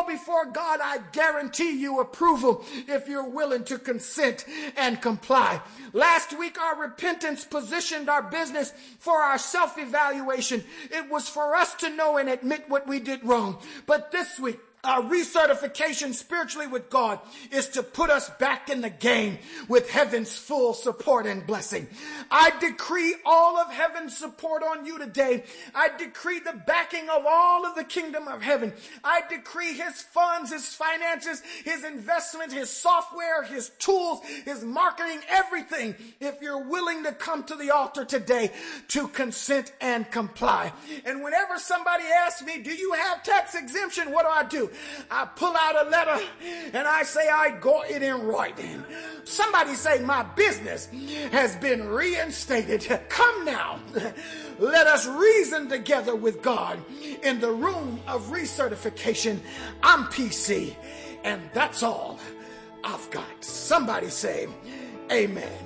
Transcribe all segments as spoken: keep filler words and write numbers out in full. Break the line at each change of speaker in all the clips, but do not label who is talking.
before God, I guarantee you approval if you're willing to consent and comply. Last week, our repentance positioned our business for our self-evaluation. It was for us to know and admit what we did wrong. But this week, our recertification spiritually with God is to put us back in the game with heaven's full support and blessing. I decree all of heaven's support on you today. I decree the backing of all of the kingdom of heaven. I decree his funds, his finances, his investment, his software, his tools, his marketing, everything. If you're willing to come to the altar today to consent and comply. And whenever somebody asks me, do you have tax exemption? What do I do? I pull out a letter and I say I got it in writing. Somebody say my business has been reinstated. Come now. Let us reason together with God in the room of recertification. I'm P C, and that's all I've got. Somebody say amen.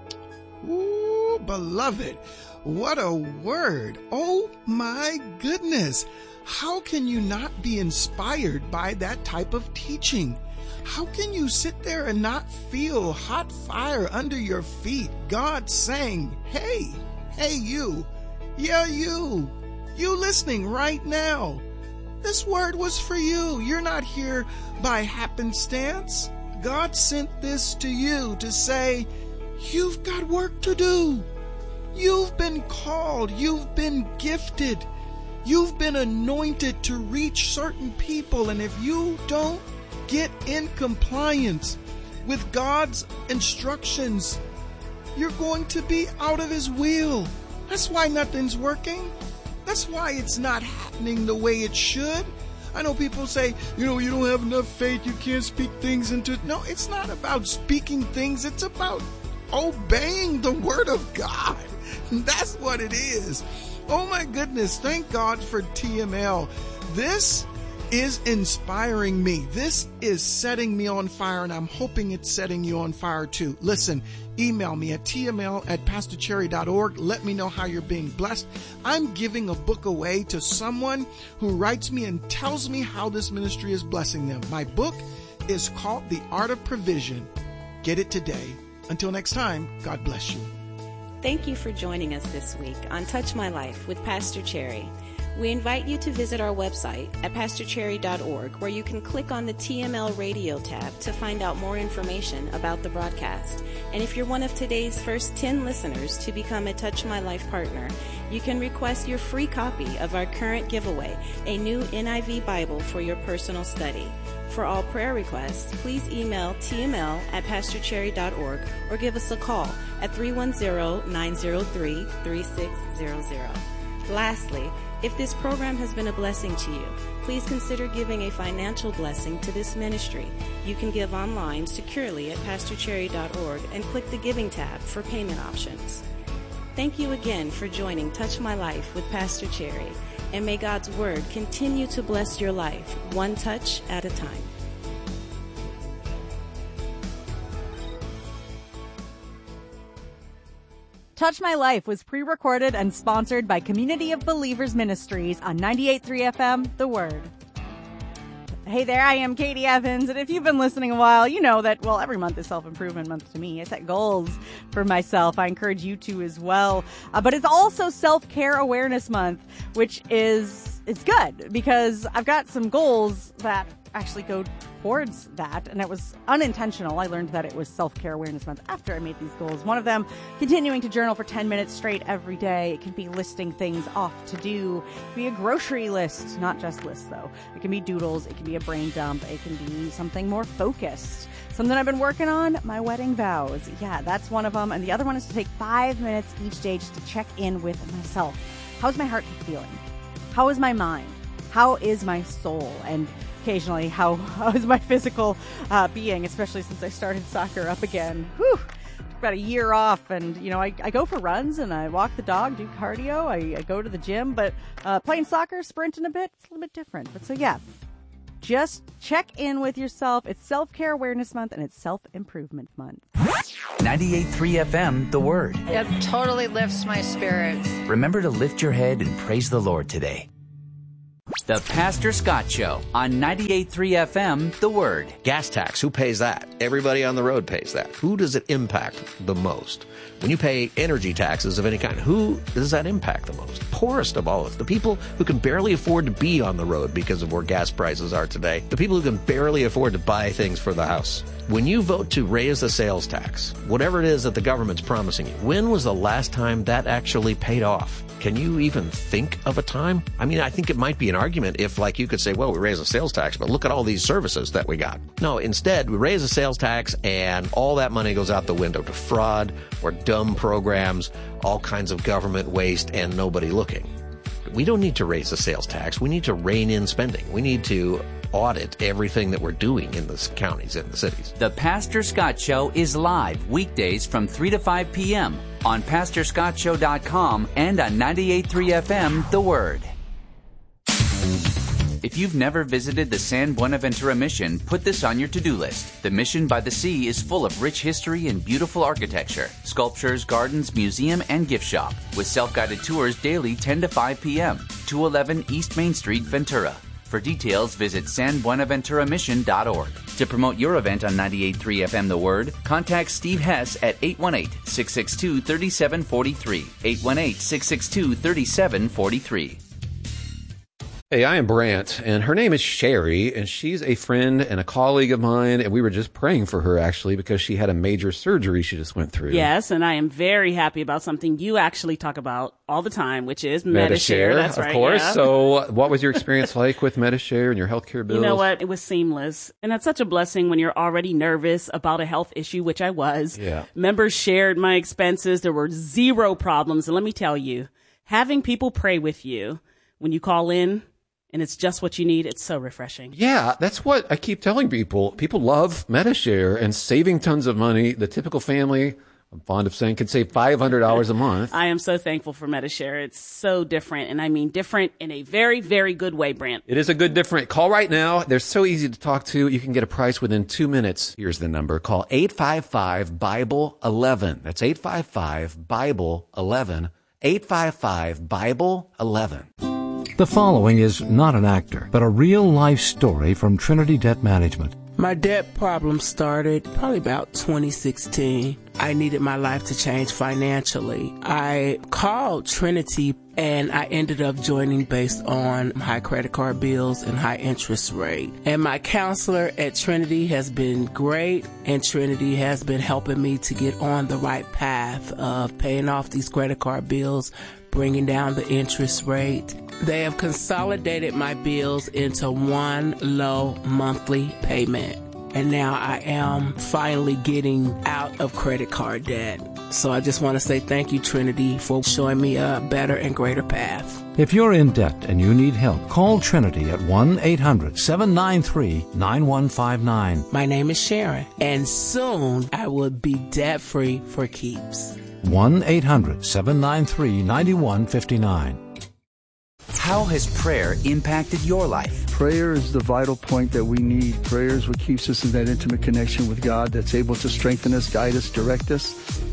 Ooh, beloved, what a word. Oh my goodness. How can you not be inspired by that type of teaching? How can you sit there and not feel hot fire under your feet? God saying, hey, hey you, yeah you, you listening right now. This word was for you. You're not here by happenstance. God sent this to you to say, you've got work to do. You've been called. You've been gifted. You've been anointed to reach certain people, and if you don't get in compliance with God's instructions, you're going to be out of his will. That's why nothing's working. That's why it's not happening the way it should. I know people say, you know, you don't have enough faith, you can't speak things into it. No, it's not about speaking things. It's about obeying the word of God. That's what it is. Oh my goodness, thank God for T M L. This is inspiring me. This is setting me on fire, and I'm hoping it's setting you on fire too. Listen, email me at t m l at pastor cherry dot org. Let me know how you're being blessed. I'm giving a book away to someone who writes me and tells me how this ministry is blessing them. My book is called The Art of Provision. Get it today. Until next time, God bless you.
Thank you for joining us this week on Touch My Life with Pastor Cherry. We invite you to visit our website at pastor cherry dot org, where you can click on the T M L Radio tab to find out more information about the broadcast. And if you're one of today's first ten listeners to become a Touch My Life partner, you can request your free copy of our current giveaway, a new N I V Bible for your personal study. For all prayer requests, please email t m l at pastor cherry dot org or give us a call at three one zero, nine zero three, three six zero zero. Lastly, if this program has been a blessing to you, please consider giving a financial blessing to this ministry. You can give online securely at pastor cherry dot org and click the Giving tab for payment options. Thank you again for joining Touch My Life with Pastor Cherry, and may God's Word continue to bless your life, one touch at a time.
Touch My Life was pre-recorded and sponsored by Community of Believers Ministries on ninety-eight point three F M, The Word. Hey there, I am Katie Evans, and if you've been listening a while, you know that, well, every month is self-improvement month to me. I set goals for myself. I encourage you to as well. Uh, but it's also Self-Care Awareness Month, which is, it's good because I've got some goals that actually go towards that, and it was unintentional. I learned that it was Self-Care Awareness Month after I made these goals. One of them, continuing to journal for ten minutes straight every day. It can be listing things off to do. It can be a grocery list, not just lists though. It can be doodles. It can be a brain dump. It can be something more focused. Something I've been working on, my wedding vows. Yeah, that's one of them. And the other one is to take five minutes each day just to check in with myself. How's my heart feeling? How is my mind? How is my soul? And occasionally, how, how is my physical uh, being, especially since I started soccer up again. Whew. About a year off, and you know, I, I go for runs and I walk the dog, do cardio, I, I go to the gym, but uh, playing soccer, sprinting a bit, it's a little bit different. But so yeah, just check in with yourself. It's Self-Care Awareness Month and it's Self-Improvement Month.
ninety-eight point three F M, The Word.
It totally lifts my spirits.
Remember to lift your head and praise the Lord today. The Pastor Scott Show on ninety-eight point three F M, The Word.
Gas tax, who pays that? Everybody on the road pays that. Who does it impact the most? When you pay energy taxes of any kind, who does that impact the most? Poorest of all of us. The people who can barely afford to be on the road because of where gas prices are today. The people who can barely afford to buy things for the house. When you vote to raise the sales tax, whatever it is that the government's promising you, when was the last time that actually paid off? Can you even think of a time? I mean, I think it might be an argument if, like, you could say, well, we raise the sales tax, but look at all these services that we got. No, instead, we raise the sales tax and all that money goes out the window to fraud or dumb programs, all kinds of government waste, and nobody looking. We don't need to raise the sales tax. We need to rein in spending. We need to audit everything that we're doing in the counties and the cities.
The Pastor Scott Show is live weekdays from three to five p.m. on pastor scott show dot com and on ninety-eight point three F M, The Word. If you've never visited the San Buenaventura Mission, put this on your to-do list. The Mission by the Sea is full of rich history and beautiful architecture, sculptures, gardens, museum, and gift shop, with self-guided tours daily ten to five p.m. two eleven East Main Street, Ventura. For details, visit san buenaventura mission dot org. To promote your event on ninety-eight point three F M The Word, contact Steve Hess at eight one eight, six six two, three seven four three, eight one eight, six six two, three seven four three.
Hey, I am Brant, and her name is Sherry, and she's a friend and a colleague of mine, and we were just praying for her, actually, because she had a major surgery she just went through.
Yes, and I am very happy about something you actually talk about all the time, which is
Medi-Share.
Medi-Share. That's
of
right,
course.
yeah.
So what was your experience like with Medi-Share and your healthcare bills?
You know what? It was seamless. And that's such a blessing when you're already nervous about a health issue, which I was.
Yeah.
Members shared my expenses. There were zero problems. And let me tell you, having people pray with you when you call in, and it's just what you need, it's so refreshing.
Yeah, that's what I keep telling people. People love Medi-Share and saving tons of money. The typical family, I'm fond of saying, could save five hundred dollars a month.
I am so thankful for Medi-Share. It's so different, and I mean different in a very, very good way, Brant.
It is a good different. Call right now. They're so easy to talk to. You can get a price within two minutes. Here's the number. Call eight five five, Bible eleven. That's eight five five, Bible eleven. eight five five, Bible eleven.
The following is not an actor, but a real-life story from Trinity Debt Management.
My debt problem started probably about twenty sixteen. I needed my life to change financially. I called Trinity and I ended up joining based on high credit card bills and high interest rate. And my counselor at Trinity has been great, and Trinity has been helping me to get on the right path of paying off these credit card bills, bringing down the interest rate. They have consolidated my bills into one low monthly payment. And now I am finally getting out of credit card debt. So I just want to say thank you, Trinity, for showing me a better and greater path.
If you're in debt and you need help, call Trinity at one eight hundred, seven nine three, nine one five nine.
My name is Sharon, and soon I will be debt-free for keeps.
one eight hundred, seven nine three, nine one five nine.
How has prayer impacted your life?
Prayer is the vital point that we need. Prayer is what keeps us in that intimate connection with God that's able to strengthen us, guide us, direct us.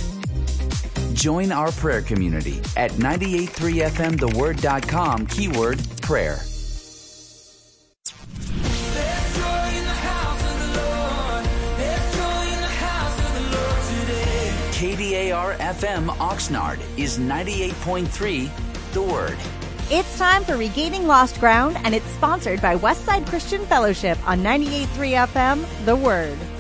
Join our prayer community at ninety-eight point three F M the word dot com, keyword prayer. K D A R F M Oxnard is ninety-eight point three The Word.
It's time for Regaining Lost Ground, and it's sponsored by Westside Christian Fellowship on ninety-eight point three F M, The Word.